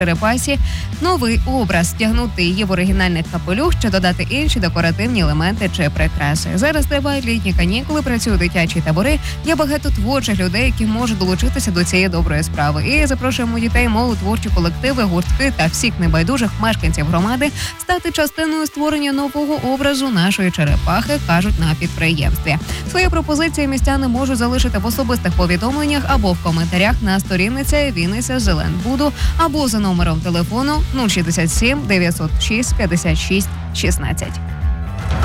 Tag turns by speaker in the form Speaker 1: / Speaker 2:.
Speaker 1: черепасі новий образ, стягнути її в оригінальний капелюх чи додати інші декоративні елементи чи прикраси. Зараз тривають літні канікули, працюють дитячі табори. Є багато творчих людей, які можуть долучитися до цієї доброї справи. І запрошуємо дітей, молодь, творчі колективи, гуртки та всіх небайдужих мешканців громади стати частиною створення нового образу нашої черепахи, кажуть на підприємстві. Свої пропозиції містяни можуть залишити в особистих повідомленнях або в коментарях на сторінці Вінниця Зеленбуду або за номером телефону 067 906 56 16.